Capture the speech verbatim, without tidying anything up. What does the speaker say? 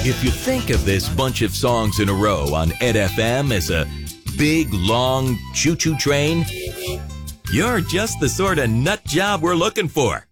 If you think of this bunch of songs in a row on Ed F M as a big, long choo-choo train, you're just the sort of nut job we're looking for.